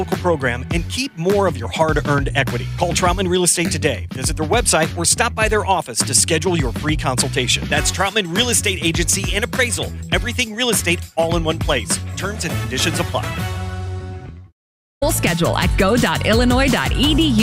local program and keep more of your hard-earned equity. Call Troutman Real Estate today. Visit their website or stop by their office to schedule your free consultation. That's Troutman Real Estate Agency and Appraisal. Everything real estate all in one place. Terms and conditions apply. Full schedule at go.illinois.edu.